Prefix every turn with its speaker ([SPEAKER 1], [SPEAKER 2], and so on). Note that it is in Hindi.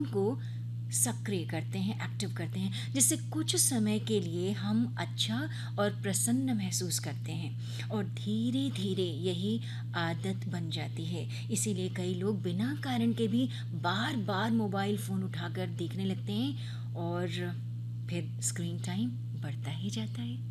[SPEAKER 1] को सक्रिय करते हैं, एक्टिव करते हैं, जिससे कुछ समय के लिए हम अच्छा और प्रसन्न महसूस करते हैं और धीरे धीरे यही आदत बन जाती है। इसीलिए कई लोग बिना कारण के भी बार बार मोबाइल फ़ोन उठाकर देखने लगते हैं और फिर स्क्रीन टाइम बढ़ता ही जाता है।